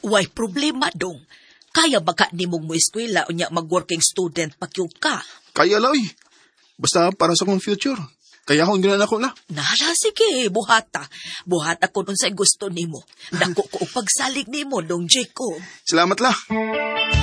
Why problema dong. Kaya baka nimong mo eskwela o niya mag-working student pakyog ka. Kaya lay. Basta para sa kong future. Kaya akong ginanan ako la. Nala, sige, buhata. Buhata ko nun sa gusto nimo. Dako ko pagsalig nimo, dong Jacob. Salamat la.